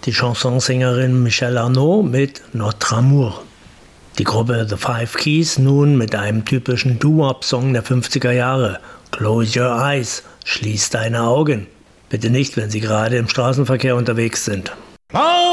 die Chansonsängerin Michelle Arnaud mit Notre Amour. Die Gruppe The Five Keys nun mit einem typischen Doo-Wop-Song der 50er Jahre, Close Your Eyes, schließ deine Augen. Bitte nicht, wenn Sie gerade im Straßenverkehr unterwegs sind.